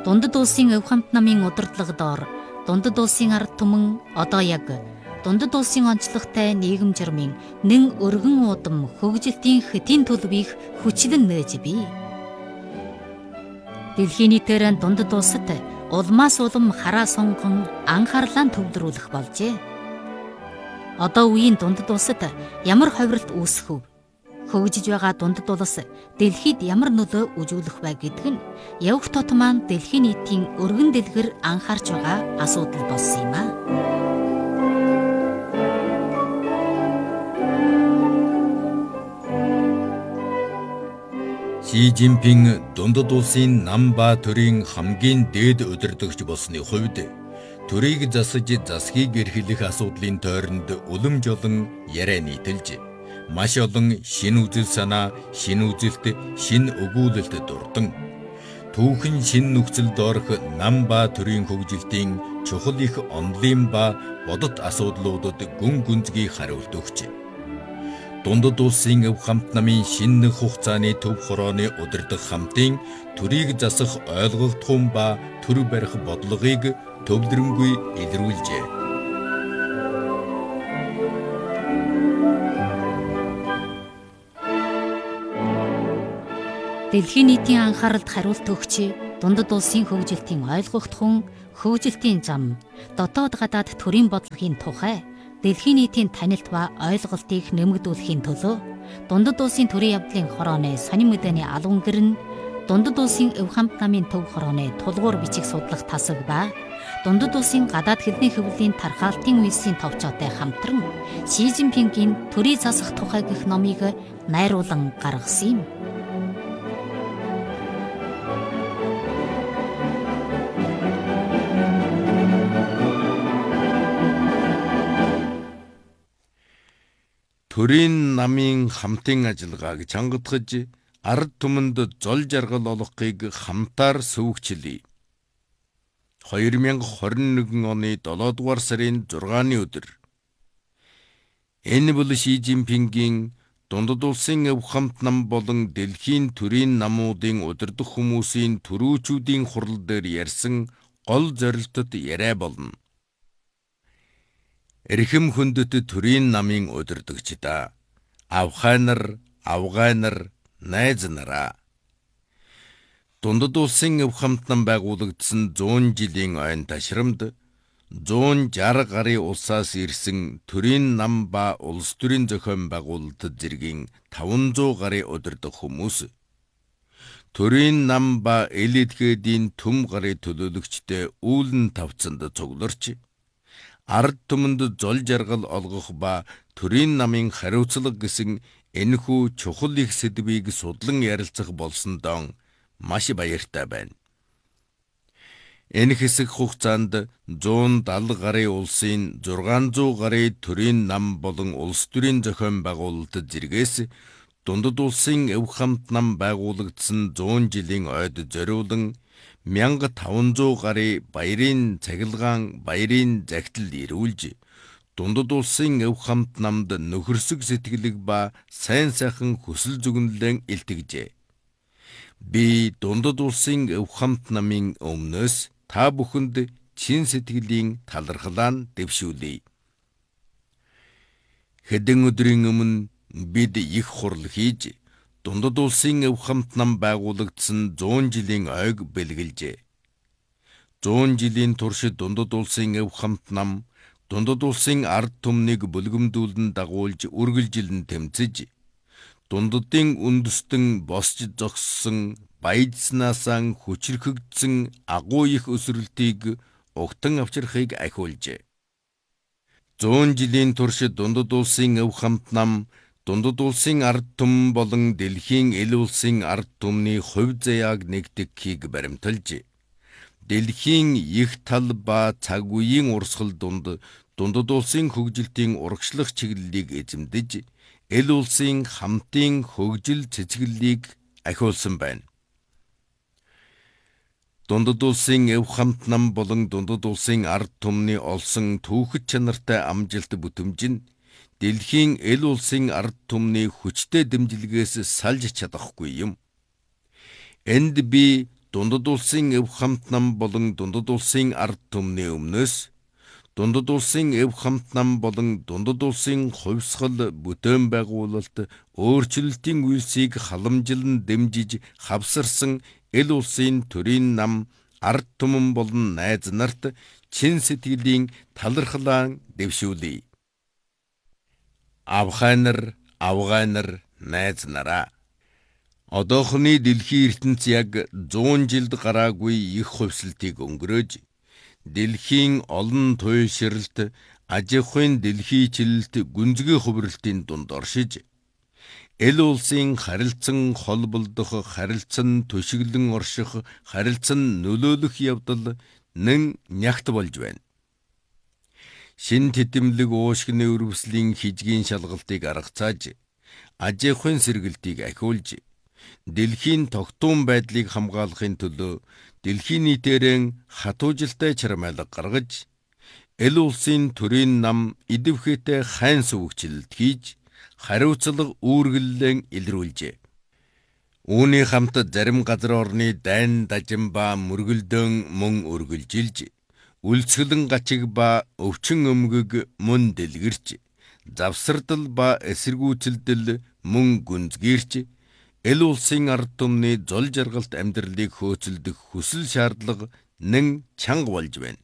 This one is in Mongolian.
Дундад улсын өв хамт намын удирдлага доор дундад улсын ард түмэн одоо яг дундад улсын онцлогтой нийгэм журмын нэн өргөн удам хөгжилтийн хэдийн төлөвийг хүчлэн нээж бий. Дэлхийн нийтээр дундад улсад улмаас улам хараа сонгон анхаарлаа төвлөрүүлэх болжээ. Одоо үеийн дундад улсад ямар ховролт үүсэх вэ? Хөгжиж байгаа дундад улс дэлхийд ямар нөлөө үзүүлэх вэ гэдг нь явах тот маань дэлхийн нийтийн өргөн дэлгэр анхаарч байгаа асуудал болсон юм а. Ши Жинпин дундад улсын нам ба төрийн хамгийн дээд удирдагч болсны хувьд төрийг засаж засгийг эрхлэх асуудлын тойронд улам жолон яриа нийтэлж маш олон шинэ үзэл санаа, шинэ үзэлт, шинэ өгүүлэлт дурдан түүхэн шинэ нөхцөлд орох нам ба төрийн хөгжилтийн чухал их онолын ба бодит асуудлуудад гүн гүнзгий хариулт өгч дундад улсын өв хамт намын шинэ хугацааны төв хорооны удирдах хамтын төрийг засах ойлголтхон ба төр барих бодлогыг төвлөрөнгүй илрүүлжээ. Дэлхийн нийтийн анхааралд хариулт өгч дундад улсын хөгжилтийн ойлгогдхон хөгжилтийн зам, дотоод гадаад төрийн бодлогын тухай дэлхийн нийтийн танилт ба ойлголтыг нэмэгдүүлэхийн төлөө дундад улсын төрийн явдлын хорооны сонин мэдээний албан гэр нь дундад улсын өв хамт намын төв хорооны тулгуур бичих судлах тасаг ба дундад улсын гадаад хэлний хөвлийн тархаалтын үйлсийн товчоотой хамтран Ши Жинпингийн төрийг засах тухай гэх номыг найруулан гаргасан юм. Төрийн намын хамтын ажиллагааг чангатгаж ард түмэнд зол жаргал олгохыг хамтаар сөвөгчлөе. 2021 оны 7 дугаар сарын 6-ны өдөр энэ бол Ши Жинпингийн дундад улсын өв хамт нам болон дэлхийн төрийн намуудын удирдах хүмүүсийн төрүүчүүдийн хурал дээр ярьсан гол зорилтод яриа болно. Эрхэм хүндэт төрийн намын удирдагчдаа авхай нар, найз нараа. Дундад улсын өв хамт нам байгуулагдсан 100 жилийн ойн ташрамд 160 гаруй улсаас ирсэн төрийн нам ба улс төрийн зохион байгуулалтад зэргийн 500 гаруй удирдах хүмүүс төрийн нам ба эл эдгээдийн төм гаруй төлөөлөгчтэй үүлэн тавцанд цугларч ард түмэнд зол жаргал олгох ба төрийн намын хариуцлага гэсэн энэхүү чухал их сэдвийг судлан ярилцах болсон дон маш баяртай байна. Энэ хэсэг хугацаанд 170 гаруй улсын 600 гаруй төрийн нам болон улс төрийн зохион байгуулалтад зэргээс дундад улсын өв хамт нам байгуулагдсан 100 жилийн ойд зориулан 1500 гаруй баярын цахилгаан, баярын захидал ирүүлж дундад улсын өв хамт намд нөхөрсөг сэтгэлэг ба сайн сайхан хүсэл зүгнэлэн илтгэжээ. Би дундад улсын өв хамт намын өмнөөс та бүхэнд чин сэтгэлийн талархлаа нь дэвшүүлье. Хэдэн өдрийн өмнө бид их хурал хийж дундад улсын өв хамт нам байгуулагдсан 100 жилийн ойг бэлгэлжээ. 100 жилийн турш дундад улсын өв хамт нам дундад улсын ард түмнийг бүлгэмдүүлэн дагуулж үргэлжилэн тэмцэж дундадын үндэстэн босч зогссон баяжснаасаа хүчрхэгдсэн агуу их өсрөлтийг угтан авчрахыг ахиулжээ. 100 жилийн турш дундад улсын өв хамт нам дундад улсын ард түмэн болон дэлхийн эл улсын ард түмний хувь заяаг нэгтгэхийг баримталж дэлхийн их тал ба цаг үеийн урсгал дундад улсын хөгжилтийн урагшлах чиглэлийг эзэмдэж эл улсын хамтын хөгжил цэцгэллийг ахиулсан байна. Дундад улсын өв хамт нам болон дундад улсын ард түмний олсон түүхэд чанартай амжилт бүтэмж нь дэлхийн эл улсын ард түмний хүчтэй дэмжлэгээс салж чадахгүй юм. Энд би дундад улсын эв хамт нам болон дундад улсын ард түмний өмнөөс дундад улсын эв хамт нам болон дундад улсын хувьсгал бүтээн байгуулалт өөрчлөлтийн үйлсийг халамжилан дэмжиж хавсарсан эл улсын төрийн нам ард түмэн болон найз нарт чин сэтгэлийн талархлаа дэвшүүлье. Авхайнар, авгайнар, найз нараа. Одоохны дэлхийн ертөнц яг 100 жилд гараагүй их хувьсалтыг өнгөрөөж, дэлхийн олон туйлшралт, аж ахуйн дэлхийчлэлт гүнзгий хувирлтын дунд оршиж, эл улсын харилцан холболдох, харилцан төшиглөн орших, харилцан нөлөөлөх явдал нэн нягт болж байна. Шин тэтэмлэг уушгины өрөвслийн хижгийн шалгалтыг аргацааж, аж ахуйн сэргэлтийг ахиулж, дэлхийн тогтун байдлыг хамгаалахын төлөө дэлхийн нийтээрээ хатуужилтай чармайлга гаргаж, эл улсын төрийн нам идэвхтэй хайн сүвгчлэлт хийж, хариуцлага үүргэллэн илрүүлжээ. Үүний хамт зарим газар орны дайн дажин ба мөргөлдөөн мөн өргөлжилж, үлсгэлэн гачиг ба өвчин өмгөг мөн дэлгэрч, завсардал ба эсэргүүцэлдэл мөн гүнзгийрч, эл улсын ард түмний зол жаргалт амьдралыг хөөцөлдөх хүсэл шаардлага нэн чанга болж байна.